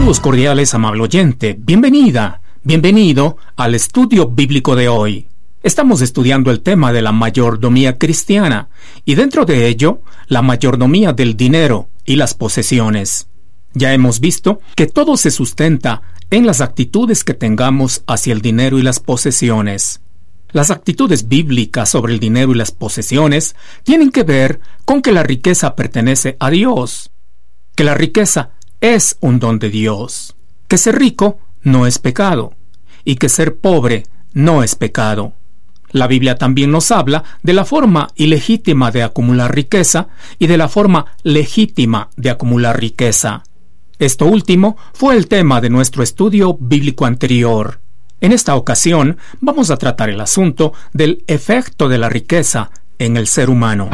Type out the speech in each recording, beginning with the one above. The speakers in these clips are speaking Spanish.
Saludos cordiales, amable oyente. Bienvenida, bienvenido al estudio bíblico de hoy. Estamos estudiando el tema de la mayordomía cristiana y dentro de ello, la mayordomía del dinero y las posesiones. Ya hemos visto que todo se sustenta en las actitudes que tengamos hacia el dinero y las posesiones. Las actitudes bíblicas sobre el dinero y las posesiones tienen que ver con que la riqueza pertenece a Dios, que la riqueza es un don de Dios, que ser rico no es pecado y que ser pobre no es pecado. La Biblia también nos habla de la forma ilegítima de acumular riqueza y de la forma legítima de acumular riqueza. Esto último fue el tema de nuestro estudio bíblico anterior. En esta ocasión vamos a tratar el asunto del efecto de la riqueza en el ser humano.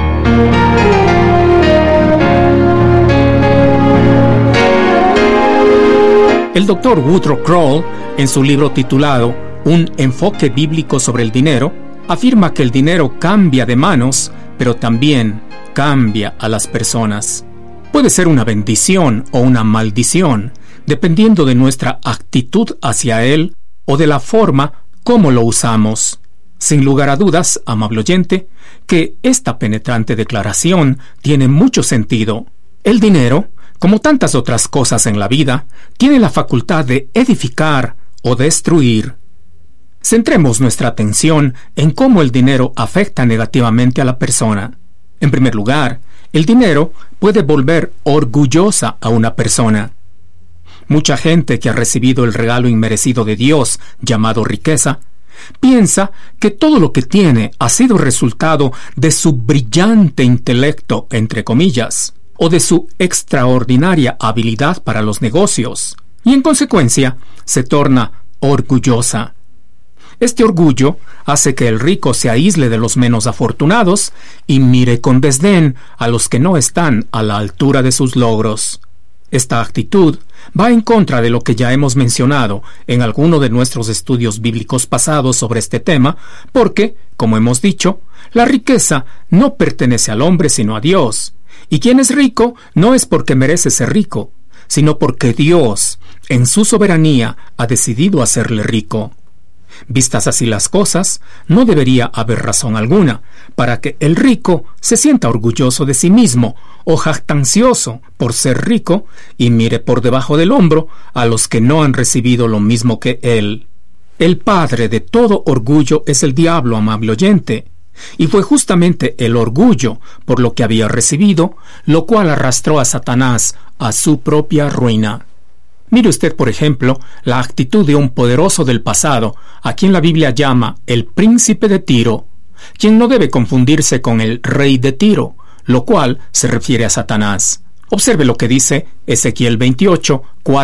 El Dr. Woodrow Kroll, en su libro titulado Un enfoque bíblico sobre el dinero, afirma que el dinero cambia de manos, pero también cambia a las personas. Puede ser una bendición o una maldición, dependiendo de nuestra actitud hacia él o de la forma como lo usamos. Sin lugar a dudas, amable oyente, que esta penetrante declaración tiene mucho sentido. El dinero, como tantas otras cosas en la vida, tiene la facultad de edificar o destruir. Centremos nuestra atención en cómo el dinero afecta negativamente a la persona. En primer lugar, el dinero puede volver orgullosa a una persona. Mucha gente que ha recibido el regalo inmerecido de Dios, llamado riqueza, piensa que todo lo que tiene ha sido resultado de su brillante intelecto, entre comillas, o de su extraordinaria habilidad para los negocios, y en consecuencia se torna orgullosa. Este orgullo hace que el rico se aísle de los menos afortunados y mire con desdén a los que no están a la altura de sus logros. Esta actitud va en contra de lo que ya hemos mencionado en alguno de nuestros estudios bíblicos pasados sobre este tema, porque, como hemos dicho, la riqueza no pertenece al hombre sino a Dios, y quien es rico no es porque merece ser rico, sino porque Dios, en su soberanía, ha decidido hacerle rico. Vistas así las cosas, no debería haber razón alguna para que el rico se sienta orgulloso de sí mismo o jactancioso por ser rico y mire por debajo del hombro a los que no han recibido lo mismo que él. El padre de todo orgullo es el diablo, amable oyente, y fue justamente el orgullo por lo que había recibido, lo cual arrastró a Satanás a su propia ruina. Mire usted, por ejemplo, la actitud de un poderoso del pasado, a quien la Biblia llama el príncipe de Tiro, quien no debe confundirse con el rey de Tiro, lo cual se refiere a Satanás. Observe lo que dice Ezequiel 28,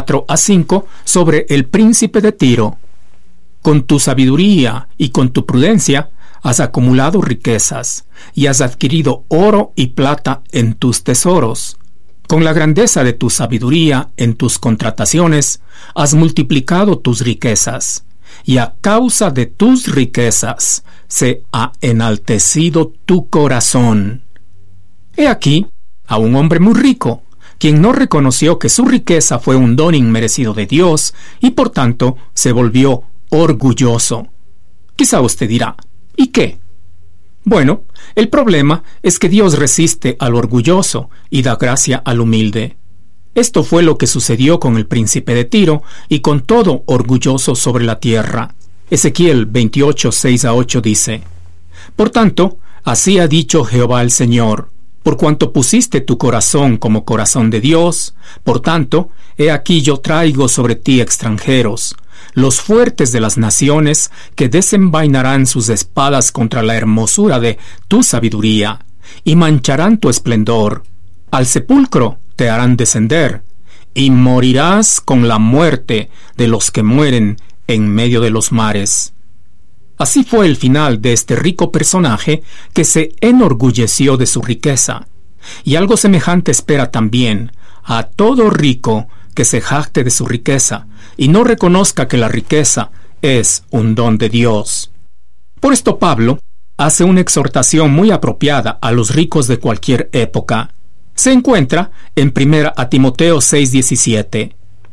4-5, sobre el príncipe de Tiro. Con tu sabiduría y con tu prudencia has acumulado riquezas, y has adquirido oro y plata en tus tesoros. Con la grandeza de tu sabiduría en tus contrataciones, has multiplicado tus riquezas, y a causa de tus riquezas se ha enaltecido tu corazón. He aquí a un hombre muy rico, quien no reconoció que su riqueza fue un don inmerecido de Dios, y por tanto se volvió orgulloso. Quizá usted dirá, ¿y qué? Bueno, el problema es que Dios resiste al orgulloso y da gracia al humilde. Esto fue lo que sucedió con el príncipe de Tiro y con todo orgulloso sobre la tierra. Ezequiel 28, 6-8 dice: Por tanto, así ha dicho Jehová el Señor: por cuanto pusiste tu corazón como corazón de Dios, por tanto, he aquí yo traigo sobre ti extranjeros, los fuertes de las naciones, que desenvainarán sus espadas contra la hermosura de tu sabiduría, y mancharán tu esplendor. Al sepulcro te harán descender, y morirás con la muerte de los que mueren en medio de los mares. Así fue el final de este rico personaje que se enorgulleció de su riqueza. Y algo semejante espera también a todo rico que se jacte de su riqueza y no reconozca que la riqueza es un don de Dios. Por esto Pablo hace una exhortación muy apropiada a los ricos de cualquier época. Se encuentra en 1 Timoteo 6:17.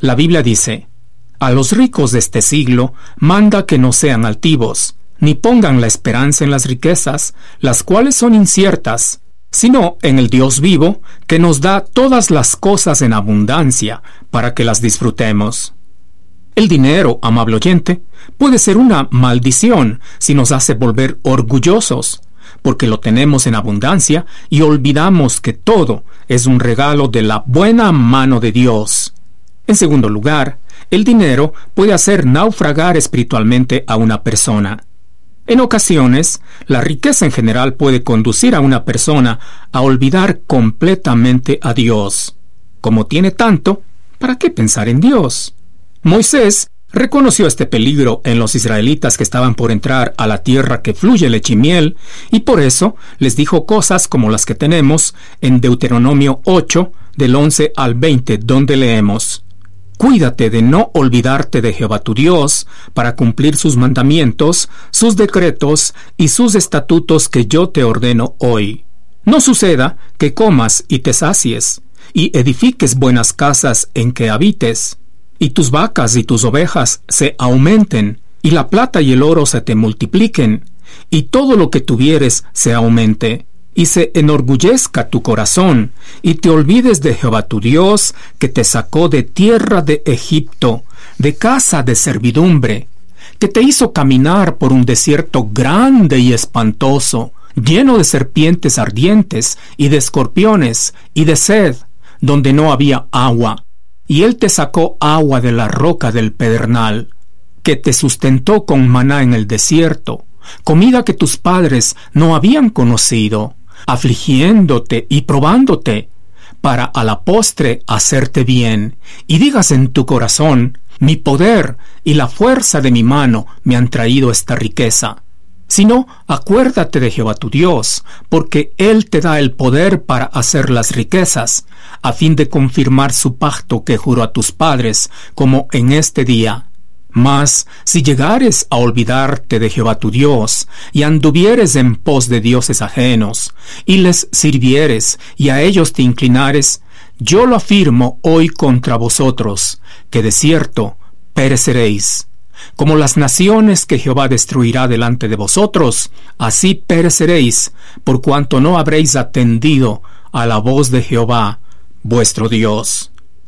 La Biblia dice: a los ricos de este siglo manda que no sean altivos, ni pongan la esperanza en las riquezas, las cuales son inciertas, sino en el Dios vivo, que nos da todas las cosas en abundancia, para que las disfrutemos. El dinero, amable oyente, puede ser una maldición si nos hace volver orgullosos, porque lo tenemos en abundancia y olvidamos que todo es un regalo de la buena mano de Dios. En segundo lugar, el dinero puede hacer naufragar espiritualmente a una persona. En ocasiones, la riqueza en general puede conducir a una persona a olvidar completamente a Dios. Como tiene tanto, ¿para qué pensar en Dios? Moisés reconoció este peligro en los israelitas que estaban por entrar a la tierra que fluye leche y miel, y por eso les dijo cosas como las que tenemos en Deuteronomio 8, del 11 al 20, donde leemos: cuídate de no olvidarte de Jehová tu Dios, para cumplir sus mandamientos, sus decretos y sus estatutos que yo te ordeno hoy. No suceda que comas y te sacies, y edifiques buenas casas en que habites, y tus vacas y tus ovejas se aumenten, y la plata y el oro se te multipliquen, y todo lo que tuvieres se aumente, y se enorgullezca tu corazón, y te olvides de Jehová tu Dios, que te sacó de tierra de Egipto, de casa de servidumbre, que te hizo caminar por un desierto grande y espantoso, lleno de serpientes ardientes, y de escorpiones, y de sed, donde no había agua. Y él te sacó agua de la roca del pedernal, que te sustentó con maná en el desierto, comida que tus padres no habían conocido, afligiéndote y probándote, para a la postre hacerte bien, y digas en tu corazón: mi poder y la fuerza de mi mano me han traído esta riqueza. Sino, acuérdate de Jehová tu Dios, porque Él te da el poder para hacer las riquezas, a fin de confirmar su pacto que juró a tus padres, como en este día. Mas, si llegares a olvidarte de Jehová tu Dios, y anduvieres en pos de dioses ajenos, y les sirvieres, y a ellos te inclinares, yo lo afirmo hoy contra vosotros, que de cierto pereceréis. Como las naciones que Jehová destruirá delante de vosotros, así pereceréis, por cuanto no habréis atendido a la voz de Jehová, vuestro Dios.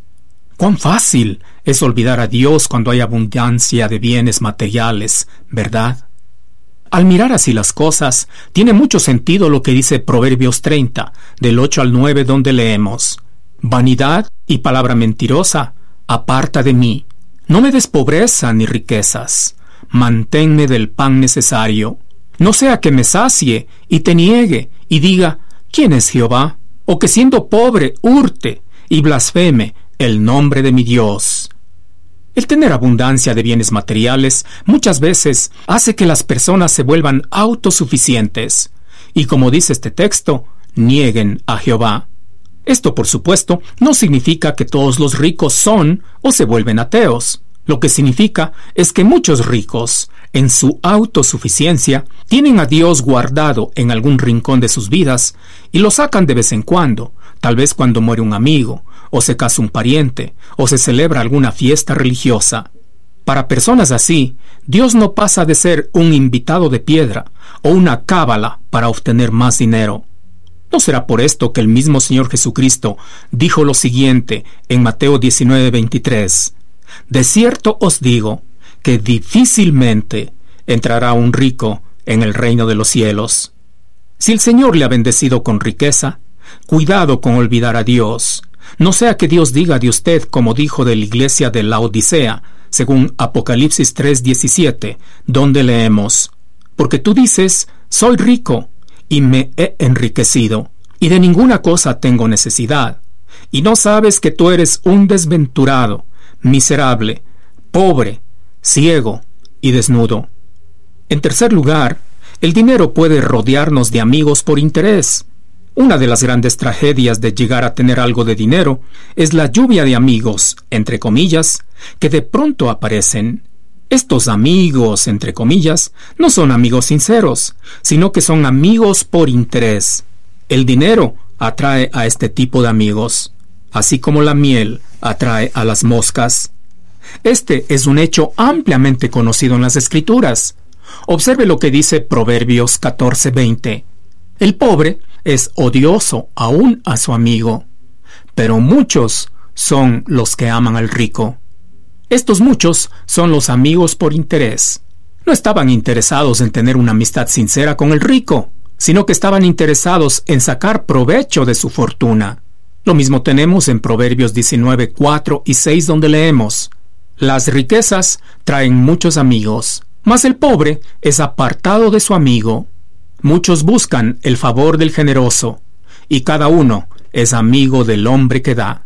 Cuán fácil es olvidar a Dios cuando hay abundancia de bienes materiales, ¿verdad? Al mirar así las cosas, tiene mucho sentido lo que dice Proverbios 30, del 8 al 9, donde leemos: vanidad y palabra mentirosa, aparta de mí. No me des pobreza ni riquezas, manténme del pan necesario. No sea que me sacie y te niegue y diga: ¿quién es Jehová? O que siendo pobre hurte y blasfeme el nombre de mi Dios. El tener abundancia de bienes materiales muchas veces hace que las personas se vuelvan autosuficientes y, como dice este texto, nieguen a Jehová. Esto, por supuesto, no significa que todos los ricos son o se vuelven ateos. Lo que significa es que muchos ricos, en su autosuficiencia, tienen a Dios guardado en algún rincón de sus vidas y lo sacan de vez en cuando, tal vez cuando muere un amigo, o se casa un pariente, o se celebra alguna fiesta religiosa. Para personas así, Dios no pasa de ser un invitado de piedra o una cábala para obtener más dinero. ¿No será por esto que el mismo Señor Jesucristo dijo lo siguiente en Mateo 19:23? De cierto os digo que difícilmente entrará un rico en el reino de los cielos. Si el Señor le ha bendecido con riqueza, cuidado con olvidar a Dios. No sea que Dios diga de usted como dijo de la iglesia de Laodicea, según Apocalipsis 3:17, donde leemos: porque tú dices, soy rico, y me he enriquecido, y de ninguna cosa tengo necesidad, y no sabes que tú eres un desventurado, miserable, pobre, ciego y desnudo. En tercer lugar, el dinero puede rodearnos de amigos por interés. Una de las grandes tragedias de llegar a tener algo de dinero es la lluvia de amigos, entre comillas, que de pronto aparecen. Estos amigos, entre comillas, no son amigos sinceros, sino que son amigos por interés. El dinero atrae a este tipo de amigos. así como la miel atrae a las moscas. Este es un hecho ampliamente conocido en las Escrituras. Observe lo que dice Proverbios 14:20. El pobre es odioso aún a su amigo, pero muchos son los que aman al rico. Estos muchos son los amigos por interés. No estaban interesados en tener una amistad sincera con el rico, sino que estaban interesados en sacar provecho de su fortuna. Lo mismo tenemos en Proverbios 19:4 y 6, donde leemos: las riquezas traen muchos amigos, mas el pobre es apartado de su amigo. Muchos buscan el favor del generoso, y cada uno es amigo del hombre que da.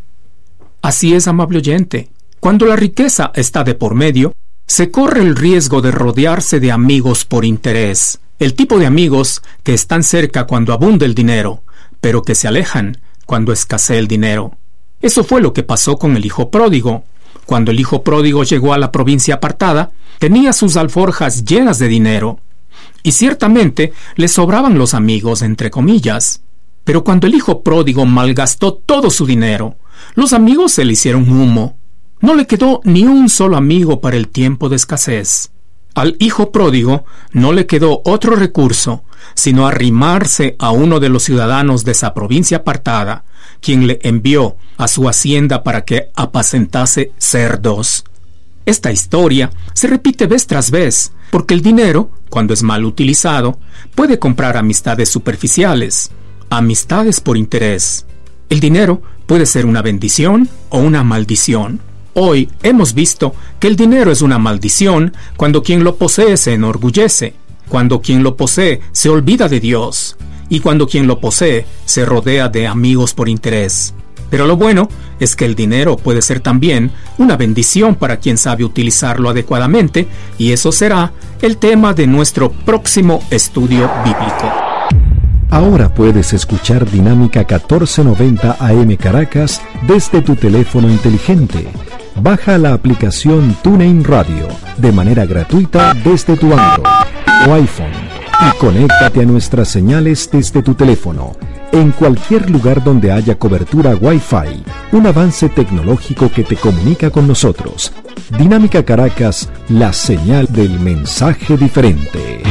Así es, amable oyente. Cuando la riqueza está de por medio, se corre el riesgo de rodearse de amigos por interés. El tipo de amigos que están cerca cuando abunda el dinero, pero que se alejan cuando escasea el dinero. Eso fue lo que pasó con el hijo pródigo. Cuando el hijo pródigo llegó a la provincia apartada, tenía sus alforjas llenas de dinero. Y ciertamente le sobraban los amigos, entre comillas. Pero cuando el hijo pródigo malgastó todo su dinero, los amigos se le hicieron humo. No le quedó ni un solo amigo para el tiempo de escasez. Al hijo pródigo no le quedó otro recurso sino arrimarse a uno de los ciudadanos de esa provincia apartada, quien le envió a su hacienda para que apacentase cerdos. Esta historia se repite vez tras vez, porque el dinero, cuando es mal utilizado, puede comprar amistades superficiales, amistades por interés. El dinero puede ser una bendición o una maldición. Hoy hemos visto que el dinero es una maldición cuando quien lo posee se enorgullece, cuando quien lo posee se olvida de Dios y cuando quien lo posee se rodea de amigos por interés. Pero lo bueno es que el dinero puede ser también una bendición para quien sabe utilizarlo adecuadamente, y eso será el tema de nuestro próximo estudio bíblico. Ahora puedes escuchar Dinámica 1490 AM Caracas desde tu teléfono inteligente. Baja la aplicación TuneIn Radio de manera gratuita desde tu Android o iPhone y conéctate a nuestras señales desde tu teléfono en cualquier lugar donde haya cobertura Wi-Fi, un avance tecnológico que te comunica con nosotros. Dinámica Caracas, la señal del mensaje diferente.